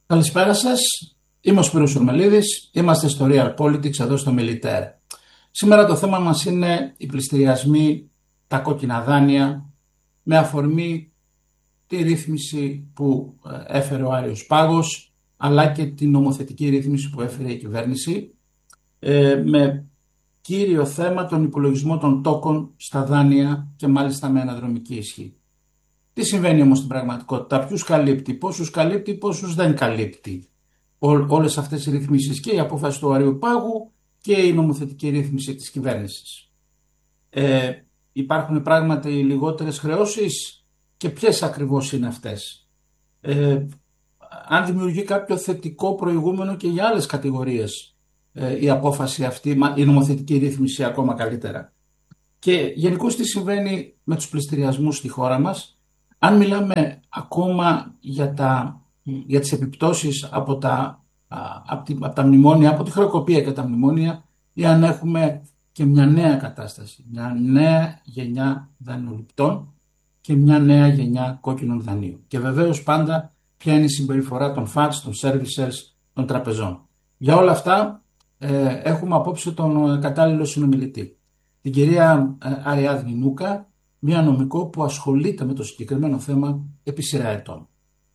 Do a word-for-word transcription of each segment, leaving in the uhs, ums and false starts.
Καλησπέρα σας. Είμαι ο Σπύρος Ουρμελίδης. Είμαστε στο Real Politics εδώ στο Militaire. Σήμερα το θέμα μας είναι οι πληστηριασμοί, τα κόκκινα δάνεια, με αφορμή τη ρύθμιση που ε, έφερε ο Άριος Πάγος, αλλά και την νομοθετική ρύθμιση που έφερε η κυβέρνηση, ε, με κύριο θέμα τον υπολογισμό των τόκων στα δάνεια και μάλιστα με αναδρομική ισχύ. Τι συμβαίνει όμως στην πραγματικότητα, ποιους καλύπτει, πόσους καλύπτει, πόσους δεν καλύπτει Ό, όλες αυτές οι ρυθμίσεις, και η απόφαση του Αριού Πάγου και η νομοθετική ρύθμιση της κυβέρνησης. Ε, υπάρχουν πράγματι λιγότερες χρεώσεις και ποιες ακριβώς είναι αυτές. Ε, αν δημιουργεί κάποιο θετικό προηγούμενο και για άλλες κατηγορίες ε, η απόφαση αυτή, η νομοθετική ρύθμιση ακόμα καλύτερα. Και γενικώς τι συμβαίνει με τους πληστηριασμούς στη χώρα μας. Αν μιλάμε ακόμα για, τα, για τις επιπτώσεις από τα, από, τη, από τα μνημόνια, από τη χρεοκοπία και τα μνημόνια, ή αν έχουμε και μια νέα κατάσταση, μια νέα γενιά δανειοληπτών και μια νέα γενιά κόκκινων δανείων. Και βεβαίως πάντα ποια είναι η συμπεριφορά των φατς, των servicers, των τραπεζών. Για όλα αυτά ε, έχουμε απόψε τον κατάλληλο συνομιλητή, την κυρία Αριάδνη Νούκα, μια νομικό που ασχολείται με το συγκεκριμένο θέμα επί σειρά ετών.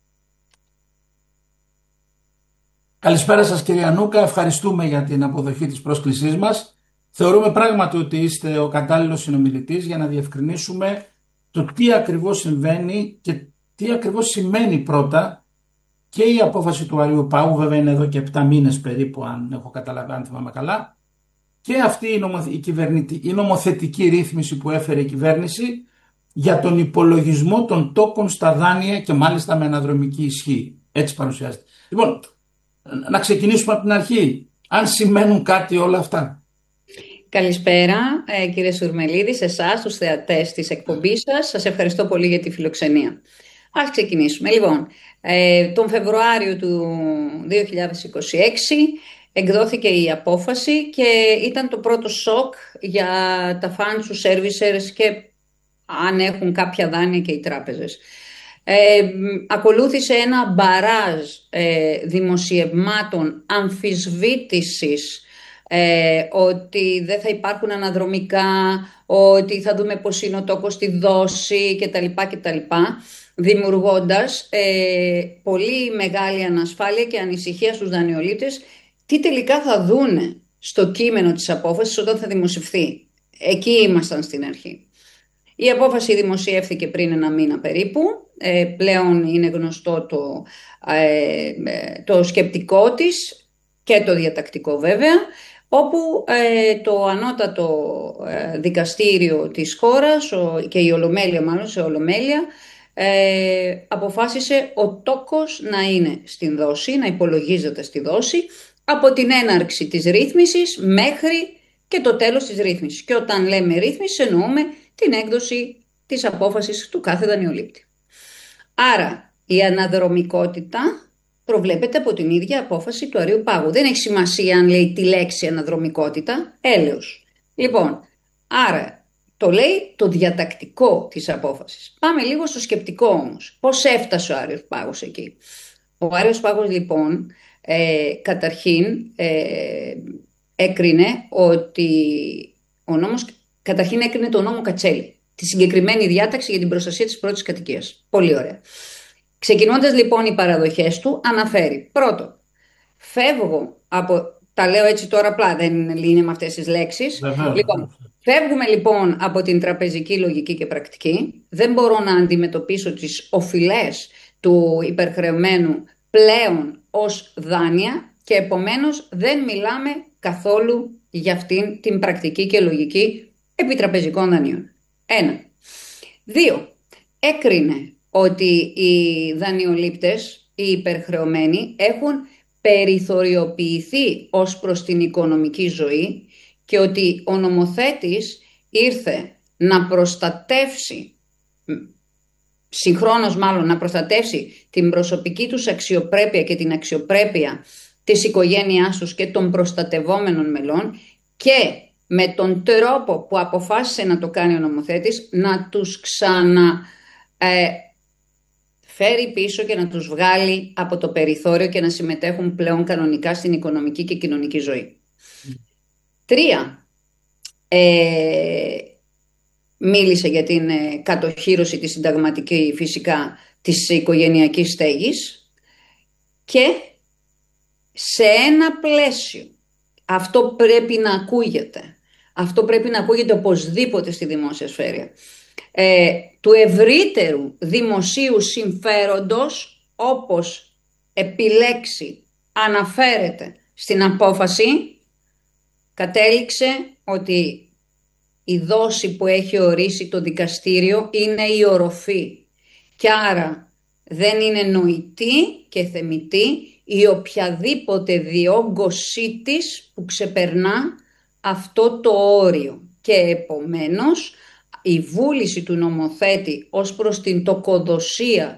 Καλησπέρα σας κυρία Νούκα, ευχαριστούμε για την αποδοχή της πρόσκλησής μας. Θεωρούμε πράγματι ότι είστε ο κατάλληλος συνομιλητής για να διευκρινίσουμε το τι ακριβώς συμβαίνει και τι ακριβώς σημαίνει πρώτα και η απόφαση του Αριού Πάγου, βέβαια είναι εδώ και επτά μήνες περίπου, αν έχω καταλάβει, αν θυμάμαι καλά, και αυτή η, νομοθε... η, η νομοθετική ρύθμιση που έφερε η κυβέρνηση για τον υπολογισμό των τόκων στα δάνεια και μάλιστα με αναδρομική ισχύ. Έτσι παρουσιάζεται. Λοιπόν, να ξεκινήσουμε από την αρχή. Αν σημαίνουν κάτι όλα αυτά. Καλησπέρα ε, κύριε Σουρμελίδη, σε εσάς, τους θεατές της εκπομπής σας. Σας ευχαριστώ πολύ για τη φιλοξενία. Ας ξεκινήσουμε. Λοιπόν, ε, τον Φεβρουάριο του δύο χιλιάδες είκοσι έξι εκδόθηκε η απόφαση και ήταν το πρώτο σοκ για τα funds, τους servicers και αν έχουν κάποια δάνεια και οι τράπεζες. Ε, ακολούθησε ένα μπαράζ ε, δημοσιευμάτων αμφισβήτησης ε, ότι δεν θα υπάρχουν αναδρομικά, ότι θα δούμε πώς είναι ο τόκος στη δόση κτλ. κτλ δημιουργώντας ε, πολύ μεγάλη ανασφάλεια και ανησυχία στους δανειολήπτες τι τελικά θα δούνε στο κείμενο της απόφασης όταν θα δημοσιευθεί. Εκεί ήμασταν στην αρχή. Η απόφαση δημοσιεύθηκε πριν ένα μήνα περίπου. Ε, πλέον είναι γνωστό το, ε, το σκεπτικό της και το διατακτικό βέβαια, όπου ε, το ανώτατο ε, δικαστήριο της χώρας ο, και η Ολομέλεια, μάλλον σε Ολομέλεια, ε, αποφάσισε ο τόκος να είναι στην δόση, να υπολογίζεται στη δόση από την έναρξη της ρύθμισης μέχρι και το τέλος της ρύθμισης. Και όταν λέμε ρύθμιση εννοούμε την έκδοση της απόφασης του κάθε δανειολήπτη. Άρα η αναδρομικότητα προβλέπεται από την ίδια απόφαση του Αριού Πάγου. Δεν έχει σημασία αν λέει τη λέξη αναδρομικότητα, έλεος. Λοιπόν, άρα το λέει το διατακτικό της απόφασης. Πάμε λίγο στο σκεπτικό όμως. Πώς έφτασε ο Άριος Πάγος εκεί. Ο Άριος Πάγος λοιπόν ε, καταρχήν ε, έκρινε ότι ο νόμος, καταρχήν έκρινε το νόμο Κατσέλη, τη συγκεκριμένη διάταξη για την προστασία της πρώτης κατοικίας. Πολύ ωραία. Ξεκινώντας λοιπόν οι παραδοχές του, αναφέρει πρώτον, φεύγω από, τα λέω έτσι τώρα απλά, δεν είναι με αυτές τις λέξεις. Λοιπόν, φεύγουμε λοιπόν από την τραπεζική λογική και πρακτική, δεν μπορώ να αντιμετωπίσω τις οφειλές του υπερχρεωμένου πλέον ως δάνεια και επομένως δεν μιλάμε καθόλου για αυτήν την πρακτική και λογική επιτραπεζικών δανείων. Ένα. Δύο. Έκρινε ότι οι δανειολήπτες, οι υπερχρεωμένοι, έχουν περιθωριοποιηθεί ως προς την οικονομική ζωή και ότι ο νομοθέτης ήρθε να προστατεύσει, συγχρόνως μάλλον να προστατεύσει την προσωπική τους αξιοπρέπεια και την αξιοπρέπεια της οικογένειάς τους και των προστατευόμενων μελών και με τον τρόπο που αποφάσισε να το κάνει ο νομοθέτης να τους ξαναφέρει φέρει πίσω και να τους βγάλει από το περιθώριο και να συμμετέχουν πλέον κανονικά στην οικονομική και κοινωνική ζωή. Τρία, ε, μίλησε για την ε, κατοχύρωση της συνταγματική φυσικά της οικογενειακής στέγης και σε ένα πλαίσιο, αυτό πρέπει να ακούγεται, αυτό πρέπει να ακούγεται οπωσδήποτε στη δημόσια σφαίρα, ε, του ευρύτερου δημοσίου συμφέροντος, όπως επιλέξει αναφέρεται στην απόφαση, κατέληξε ότι η δόση που έχει ορίσει το δικαστήριο είναι η οροφή και άρα δεν είναι νοητή και θεμιτή η οποιαδήποτε διόγκωσή της που ξεπερνά αυτό το όριο και επομένως η βούληση του νομοθέτη ως προς την τοκοδοσία